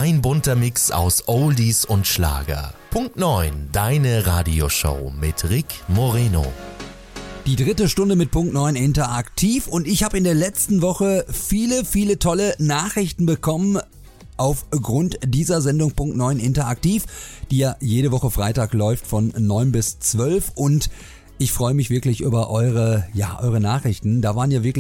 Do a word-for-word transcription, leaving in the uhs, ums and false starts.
Ein bunter Mix aus Oldies und Schlager. Punkt neun, deine Radioshow mit Rick Moreno. Die dritte Stunde mit Punkt neun interaktiv und ich habe in der letzten Woche viele, viele tolle Nachrichten bekommen aufgrund dieser Sendung Punkt neun interaktiv, die ja jede Woche Freitag läuft von neun bis zwölf und ich freue mich wirklich über eure, ja, eure Nachrichten. Da waren ja wirklich